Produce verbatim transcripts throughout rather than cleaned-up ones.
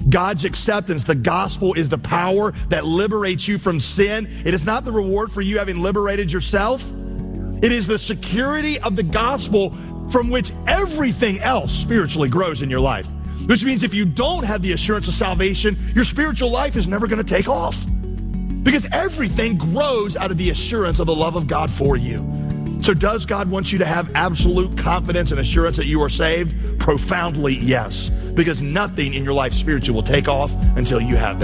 God's acceptance. The gospel is the power that liberates you from sin. It is not the reward for you having liberated yourself. It is the security of the gospel from which everything else spiritually grows in your life. Which means if you don't have the assurance of salvation, your spiritual life is never going to take off. Because everything grows out of the assurance of the love of God for you. So does God want you to have absolute confidence and assurance that you are saved? Profoundly, yes. Because nothing in your life spiritually will take off until you have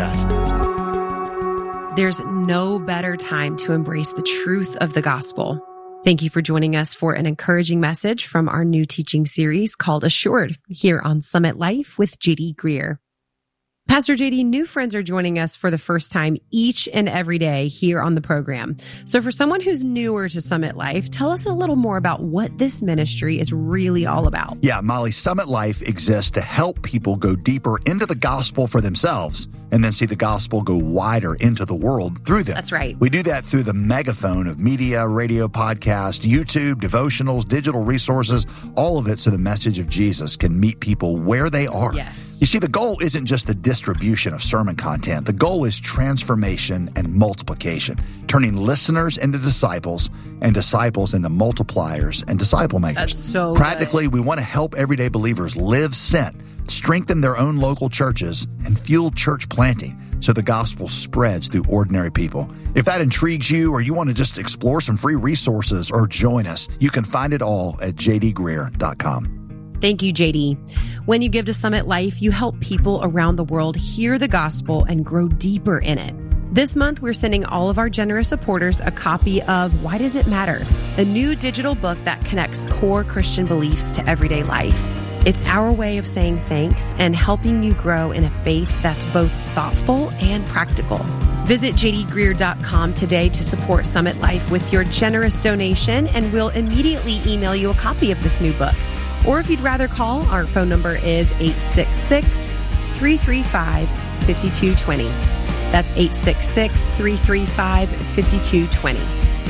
that. There's no better time to embrace the truth of the gospel. Thank you for joining us for an encouraging message from our new teaching series called Assured here on Summit Life with J D Greear. Pastor J D, new friends are joining us for the first time each and every day here on the program. So for someone who's newer to Summit Life, tell us a little more about what this ministry is really all about. Yeah, Molly, Summit Life exists to help people go deeper into the gospel for themselves and then see the gospel go wider into the world through them. That's right. We do that through the megaphone of media, radio, podcast, YouTube, devotionals, digital resources, all of it so the message of Jesus can meet people where they are. Yes. You see, the goal isn't just the distribution of sermon content. The goal is transformation and multiplication, turning listeners into disciples and disciples into multipliers and disciple makers. That's so Practically, good. We want to help everyday believers live sent, strengthen their own local churches, and fuel church planting so the gospel spreads through ordinary people. If that intrigues you or you want to just explore some free resources or join us, you can find it all at j d greear dot com. Thank you, J D. When you give to Summit Life, you help people around the world hear the gospel and grow deeper in it. This month, we're sending all of our generous supporters a copy of Why Does It Matter?, a new digital book that connects core Christian beliefs to everyday life. It's our way of saying thanks and helping you grow in a faith that's both thoughtful and practical. Visit j d greear dot com today to support Summit Life with your generous donation, and we'll immediately email you a copy of this new book. Or if you'd rather call, our phone number is eight six six, three three five, five two two zero. That's eight six six, three three five, five two two zero.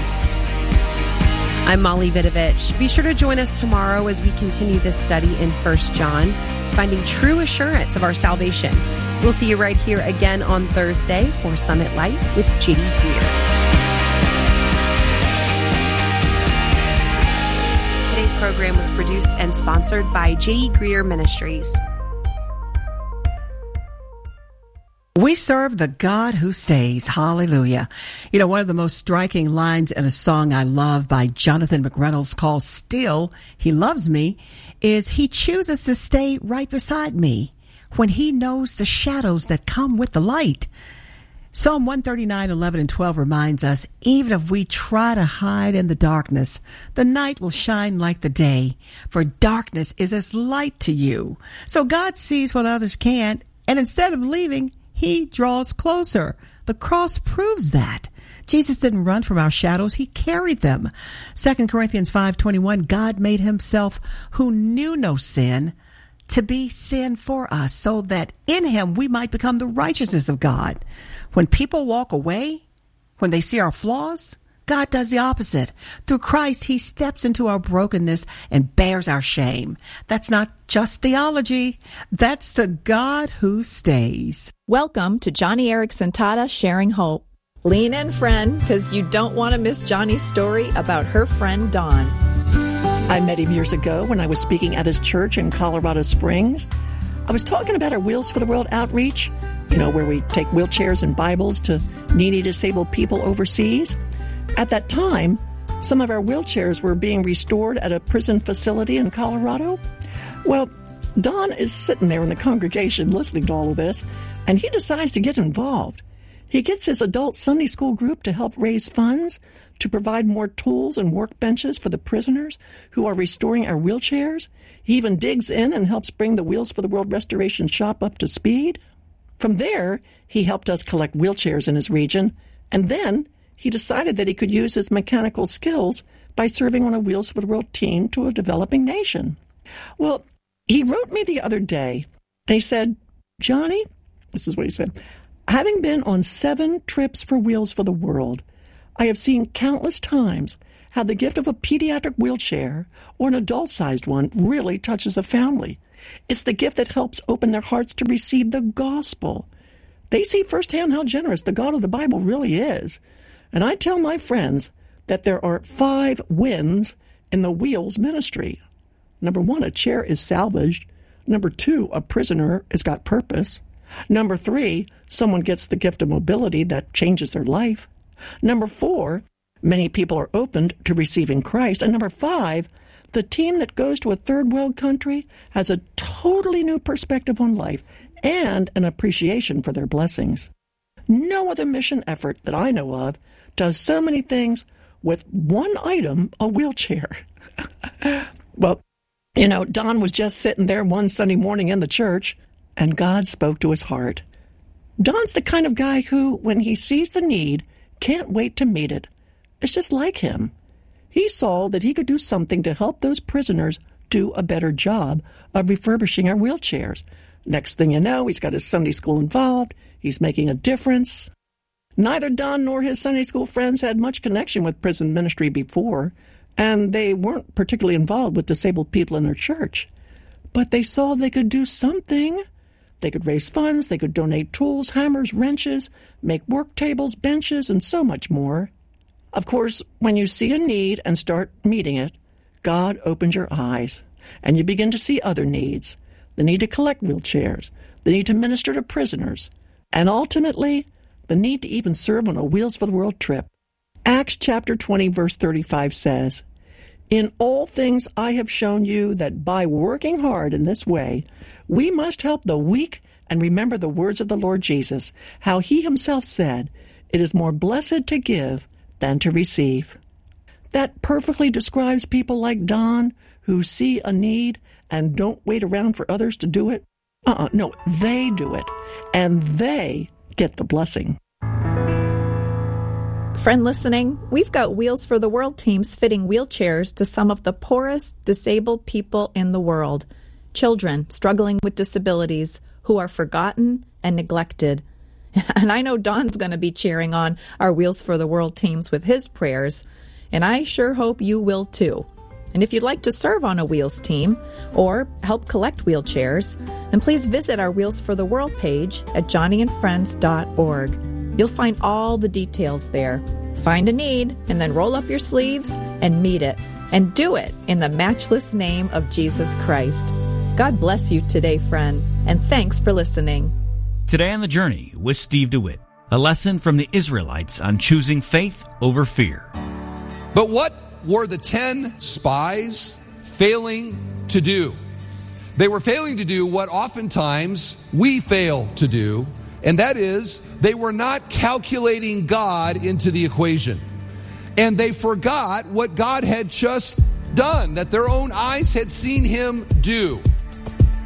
I'm Molly Vidovich. Be sure to join us tomorrow as we continue this study in First John, finding true assurance of our salvation. We'll see you right here again on Thursday for Summit Life with J D Greear. Today's program was produced and sponsored by J D Greear Ministries. We serve the God who stays. Hallelujah. You know, one of the most striking lines in a song I love by Jonathan McReynolds called Still, He Loves Me, is He chooses to stay right beside me when He knows the shadows that come with the light. Psalm one thirty-nine, eleven and twelve reminds us, even if we try to hide in the darkness, the night will shine like the day, for darkness is as light to you. So God sees what others can't, and instead of leaving, He draws closer. The cross proves that. Jesus didn't run from our shadows. He carried them. Second Corinthians five twenty-one, God made Himself who knew no sin to be sin for us, so that in Him we might become the righteousness of God. When people walk away, when they see our flaws, God does the opposite. Through Christ, He steps into our brokenness and bears our shame. That's not just theology. That's the God who stays. Welcome to Johnny Erickson Tata Sharing Hope. Lean in, friend, because you don't want to miss Johnny's story about her friend Dawn. I met him years ago when I was speaking at his church in Colorado Springs. I was talking about our Wheels for the World outreach, you know, where we take wheelchairs and Bibles to needy disabled people overseas. At that time, some of our wheelchairs were being restored at a prison facility in Colorado. Well, Don is sitting there in the congregation listening to all of this, and he decides to get involved. He gets his adult Sunday school group to help raise funds to provide more tools and workbenches for the prisoners who are restoring our wheelchairs. He even digs in and helps bring the Wheels for the World Restoration Shop up to speed. From there, he helped us collect wheelchairs in his region, and then he decided that he could use his mechanical skills by serving on a Wheels for the World team to a developing nation. Well, he wrote me the other day, and he said, Johnny, this is what he said, having been on seven trips for Wheels for the World, I have seen countless times how the gift of a pediatric wheelchair or an adult-sized one really touches a family. It's the gift that helps open their hearts to receive the gospel. They see firsthand how generous the God of the Bible really is. And I tell my friends that there are five wins in the Wheels ministry. Number one, a chair is salvaged. Number two, a prisoner has got purpose. Number three, someone gets the gift of mobility that changes their life. Number four, many people are opened to receiving Christ. And number five, the team that goes to a third world country has a totally new perspective on life and an appreciation for their blessings. No other mission effort that I know of does so many things with one item, a wheelchair. Well, you know, Don was just sitting there one Sunday morning in the church, and God spoke to his heart. Don's the kind of guy who, when he sees the need, can't wait to meet it. It's just like him. He saw that he could do something to help those prisoners do a better job of refurbishing our wheelchairs. Next thing you know, he's got his Sunday school involved. He's making a difference. Neither Don nor his Sunday school friends had much connection with prison ministry before, and they weren't particularly involved with disabled people in their church. But they saw they could do something. They could raise funds, they could donate tools, hammers, wrenches, make work tables, benches, and so much more. Of course, when you see a need and start meeting it, God opens your eyes, and you begin to see other needs. The need to collect wheelchairs, the need to minister to prisoners, and ultimately, the need to even serve on a Wheels for the World trip. Acts chapter twenty, verse thirty-five says, "In all things I have shown you that by working hard in this way, we must help the weak and remember the words of the Lord Jesus, how he himself said, 'It is more blessed to give than to receive.'" That perfectly describes people like Don who see a need and don't wait around for others to do it. Uh-uh, no, they do it, and they get the blessing. Friend listening, we've got Wheels for the World teams fitting wheelchairs to some of the poorest disabled people in the world. Children struggling with disabilities who are forgotten and neglected. And I know Don's going to be cheering on our Wheels for the World teams with his prayers, and I sure hope you will too. And if you'd like to serve on a Wheels team or help collect wheelchairs, then please visit our Wheels for the World page at johnny and friends dot org. You'll find all the details there. Find a need and then roll up your sleeves and meet it. And do it in the matchless name of Jesus Christ. God bless you today, friend, and thanks for listening. Today on The Journey with Steve DeWitt, a lesson from the Israelites on choosing faith over fear. But what were the ten spies failing to do? They were failing to do what oftentimes we fail to do, and that is they were not calculating God into the equation. And they forgot what God had just done, that their own eyes had seen him do.